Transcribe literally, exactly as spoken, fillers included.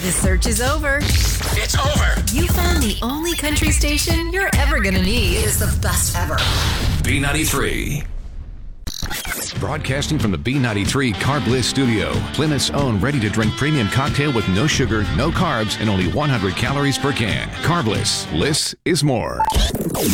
The search is over. It's over. You found the only country station you're ever going to need. It is the best ever. B ninety-three. Broadcasting from the B ninety-three Carb Bliss studio, Plymouth's own ready-to-drink premium cocktail with no sugar, no carbs, and only one hundred calories per can. Carb Bliss. Bliss is more.